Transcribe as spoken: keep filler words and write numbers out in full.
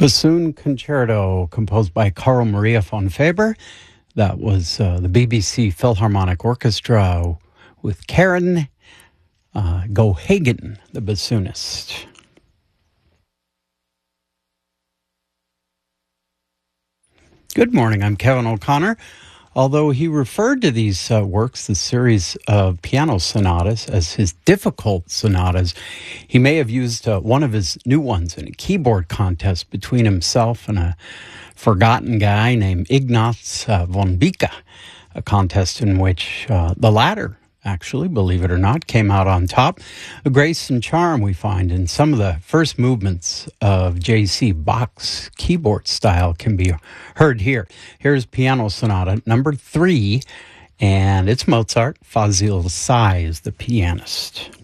Bassoon Concerto, composed by Carl Maria von Faber. That was uh, the B B C Philharmonic Orchestra with Karen uh, Gohagen, the bassoonist. Good morning, I'm Kevin O'Connor. Although he referred to these uh, works, the series of piano sonatas, as his difficult sonatas, he may have used uh, one of his new ones in a keyboard contest between himself and a forgotten guy named Ignaz uh, von Bicke, a contest in which uh, the latter, actually, believe it or not, came out on top. A grace and charm we find in some of the first movements of J C. Bach's keyboard style can be heard here. Here's Piano Sonata number three, and it's Mozart. Fazil Say is the pianist.